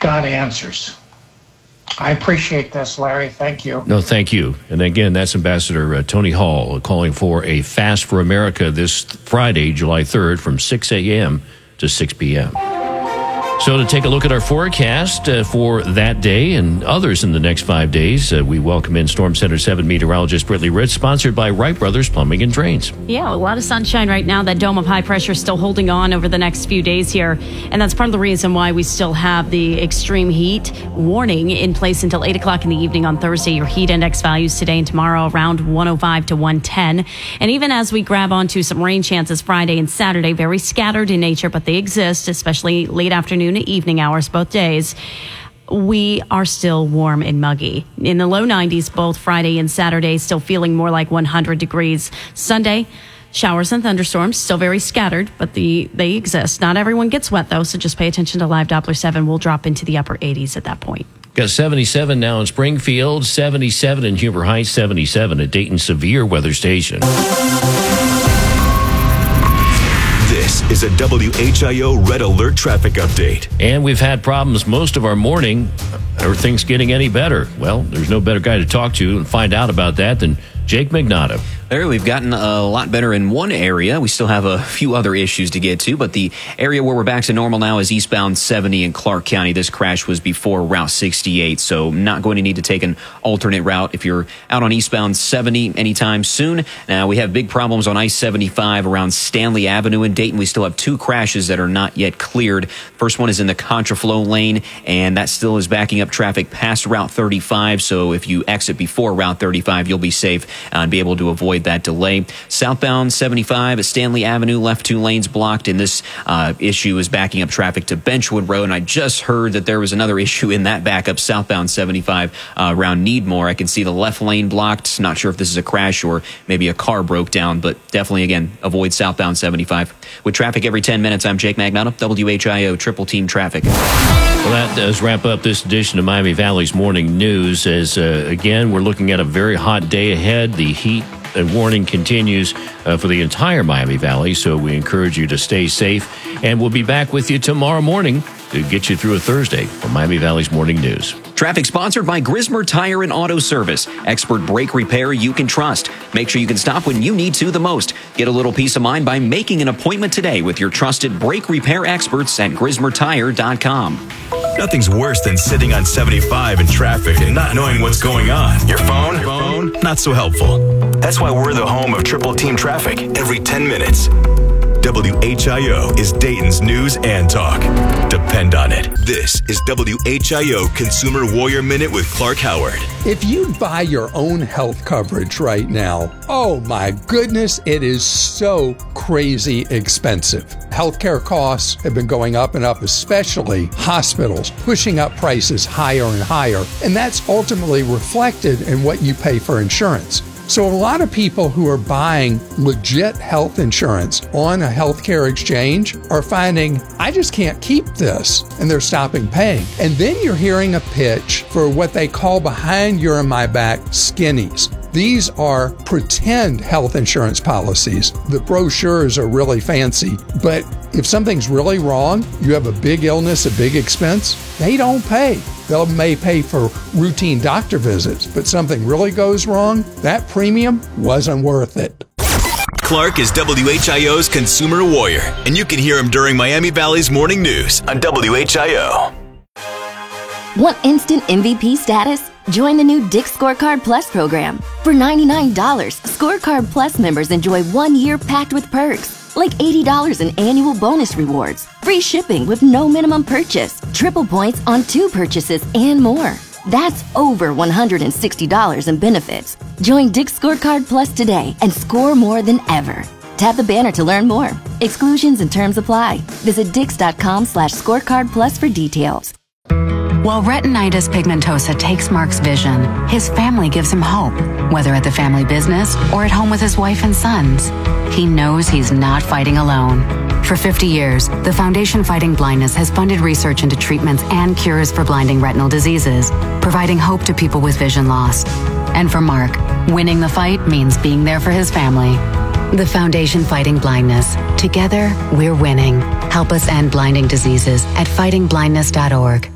got answers. I appreciate this, Larry. Thank you. No, thank you. And again, that's Ambassador Tony Hall calling for a Fast for America this Friday, July 3rd, from 6 a.m. to 6 p.m. So to take a look at our forecast for that day and others in the next 5 days, we welcome in Storm Center 7 meteorologist Brittany Ritz, sponsored by Wright Brothers Plumbing and Drains. Yeah, a lot of sunshine right now. That dome of high pressure is still holding on over the next few days here. And that's part of the reason why we still have the extreme heat warning in place until 8 o'clock in the evening on Thursday. Your heat index values today and tomorrow around 105 to 110. And even as we grab onto some rain chances Friday and Saturday, very scattered in nature, but they exist, especially late afternoon and evening hours, both days. We are still warm and muggy. In the low 90s, both Friday and Saturday, still feeling more like 100 degrees. Sunday, showers and thunderstorms, still very scattered, but they exist. Not everyone gets wet, though, so just pay attention to Live Doppler 7. We'll drop into the upper 80s at that point. Got 77 now in Springfield, 77 in Huber Heights, 77 at Dayton Severe Weather Station. This is a WHIO Red Alert traffic update. And we've had problems most of our morning. Are things getting any better? Well, there's no better guy to talk to and find out about that than Jake Magnato. Larry, we've gotten a lot better in one area. We still have a few other issues to get to, but the area where we're back to normal now is eastbound 70 in Clark County. This crash was before Route 68, so not going to need to take an alternate route if you're out on eastbound 70 anytime soon. Now, we have big problems on I-75 around Stanley Avenue in Dayton. We still have two crashes that are not yet cleared. First one is in the contraflow lane, and that still is backing up traffic past Route 35, so if you exit before Route 35, you'll be safe and be able to avoid that delay. Southbound 75 at Stanley Avenue, left two lanes blocked, and this issue is backing up traffic to Benchwood Road. And I just heard that there was another issue in that backup southbound 75 around Needmore. I can see the left lane blocked. Not sure if this is a crash or maybe a car broke down, but definitely, again, avoid southbound 75. With traffic every 10 minutes, I'm Jake Magnato, WHIO Triple Team Traffic. Well, that does wrap up this edition of Miami Valley's Morning News. As, again, we're looking at a very hot day ahead. The heat and warning continues for the entire Miami Valley, so we encourage you to stay safe. And we'll be back with you tomorrow morning to get you through a Thursday for Miami Valley's Morning News. Traffic sponsored by Grismer Tire and Auto Service. Expert brake repair you can trust. Make sure you can stop when you need to the most. Get a little peace of mind by making an appointment today with your trusted brake repair experts at GrismerTire.com. Nothing's worse than sitting on 75 in traffic and not knowing what's going on. Your phone? Not so helpful. That's why we're the home of Triple Team Traffic every 10 minutes. WHIO is Dayton's news and talk. Depend on it. This is WHIO Consumer Warrior Minute with Clark Howard. If you buy your own health coverage right now, oh my goodness, it is so crazy expensive. Healthcare costs have been going up and up, especially hospitals, pushing up prices higher and higher. And that's ultimately reflected in what you pay for insurance. So a lot of people who are buying legit health insurance on a healthcare exchange are finding, I just can't keep this, and they're stopping paying. And then you're hearing a pitch for what they call behind your and my back skinnies. These are pretend health insurance policies. The brochures are really fancy, but if something's really wrong, you have a big illness, a big expense, they don't pay. They may pay for routine doctor visits, but something really goes wrong, that premium wasn't worth it. Clark is WHIO's Consumer Warrior, and you can hear him during Miami Valley's Morning News on WHIO. Want instant MVP status? Join the new Dick's Scorecard Plus program. For $99, Scorecard Plus members enjoy 1 year packed with perks, like $80 in annual bonus rewards, free shipping with no minimum purchase, triple points on 2 purchases, and more. That's over $160 in benefits. Join Dick's Scorecard Plus today and score more than ever. Tap the banner to learn more. Exclusions and terms apply. Visit Dix.com/scorecard plus for details. While retinitis pigmentosa takes Mark's vision, his family gives him hope, whether at the family business or at home with his wife and sons. He knows he's not fighting alone. For 50 years, the Foundation Fighting Blindness has funded research into treatments and cures for blinding retinal diseases, providing hope to people with vision loss. And for Mark, winning the fight means being there for his family. The Foundation Fighting Blindness. Together, we're winning. Help us end blinding diseases at fightingblindness.org.